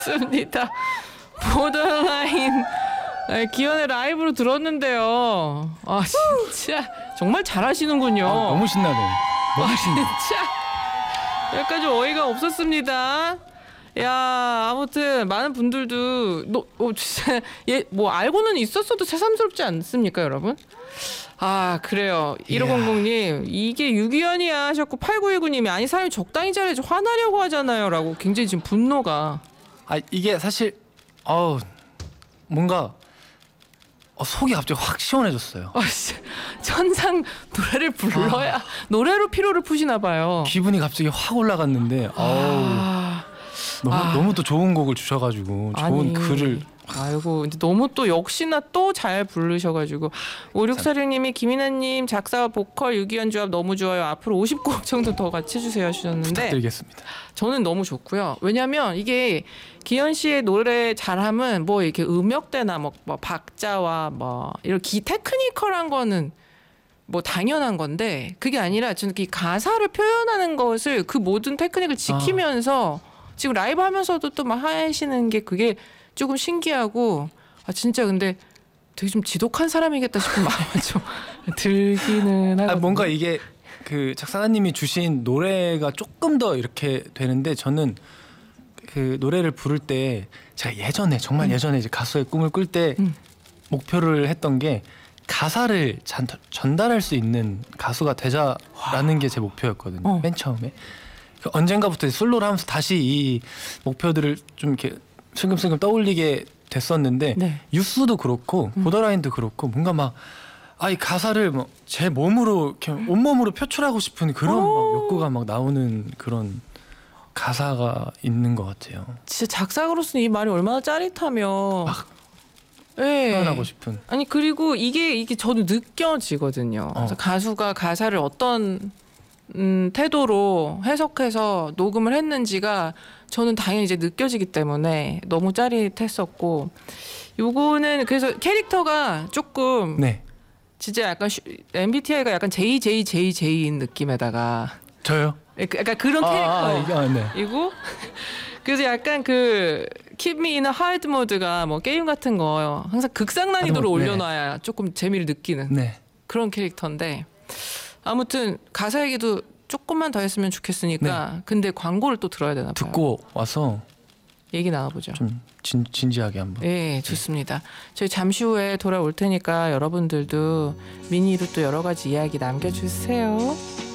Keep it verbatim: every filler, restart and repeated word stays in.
습니다. 보더라인 기현의 라이브로 들었는데요. 아 진짜 정말 잘하시는군요. 아, 너무 신나네. 너무 신나. 진짜 약간 좀 어이가 없었습니다. 야 아무튼 많은 분들도 너, 어, 진짜 얘 뭐 알고는 있었어도 새삼스럽지 않습니까 여러분? 아 그래요. 일오공공님 이게 유기현이야 하셨고 팔구일구님이 아니 사람이 적당히 잘해줘 화나려고 하잖아요 라고 굉장히 지금 분노가. 아 이게 사실 어우 뭔가 어, 속이 갑자기 확 시원해졌어요. 어, 씨, 천상 노래를 불러야 아, 노래로 피로를 푸시나 봐요. 기분이 갑자기 확 올라갔는데 어우 아, 너무 아. 너무 또 좋은 곡을 주셔가지고 좋은 아니, 글을. 아이고 근데 너무 또 역시나 또 잘 부르셔가지고 오육사육님이 김인아님 작사와 보컬 유기현 조합 너무 좋아요. 앞으로 오십 곡 정도 더 같이 해주세요 하셨는데 부탁드리겠습니다. 저는 너무 좋고요. 왜냐하면 이게 기현 씨의 노래 잘함은 뭐 이렇게 음역대나 뭐, 뭐 박자와 뭐 이런 기 테크니컬한 거는 뭐 당연한 건데 그게 아니라 저는 이 가사를 표현하는 것을 그 모든 테크닉을 지키면서 아. 지금 라이브 하면서도 또 막 하시는 게 그게 조금 신기하고 아 진짜 근데 되게 좀 지독한 사람이겠다 싶은 마음이 좀 들기는 하거든요. 아, 뭔가 이게 그 작사가님이 주신 노래가 조금 더 이렇게 되는데 저는 그 노래를 부를 때 제가 예전에 정말 음. 예전에 이제 가수의 꿈을 꿀 때 음. 목표를 했던 게 가사를 잔, 전달할 수 있는 가수가 되자라는 게 제 목표였거든요. 어. 맨 처음에 그 언젠가부터 솔로를 하면서 다시 이 목표들을 좀 이렇게 슬금슬금 떠올리게 됐었는데 네. 유스도 그렇고 음. 보더라인도 그렇고 뭔가 막 아 이 가사를 뭐 제 몸으로 이렇게 온몸으로 표출하고 싶은 그런 막 욕구가 막 나오는 그런 가사가 있는 것 같아요. 진짜 작사가로서는 이 말이 얼마나 짜릿하며 막 네. 표현하고 싶은. 아니 그리고 이게 이게 저도 느껴지거든요. 어. 그래서 가수가 가사를 어떤 음, 태도로 해석해서 녹음을 했는지가 저는 당연히 이제 느껴지기 때문에 너무 짜릿했었고 요거는 그래서 캐릭터가 조금 네. 진짜 약간 슈, 엠비티아이가 약간 제이제이제이제이인 느낌에다가 저요? 약간 그런 아, 캐릭터 아, 이게, 아, 네. 이고 그래서 약간 그 Keep Me in a Hard 모드가 뭐 게임 같은 거 항상 극상 난이도로 아, 네. 올려놔야 조금 재미를 느끼는 네. 그런 캐릭터인데 아무튼 가사 얘기도 조금만 더 했으면 좋겠으니까 네. 근데 광고를 또 들어야 되나 봐요. 듣고 와서 얘기 나눠보죠. 좀 진, 진지하게 한번. 네, 좋습니다. 저희 잠시 후에 돌아올 테니까 여러분들도 미니로 또 여러 가지 이야기 남겨주세요.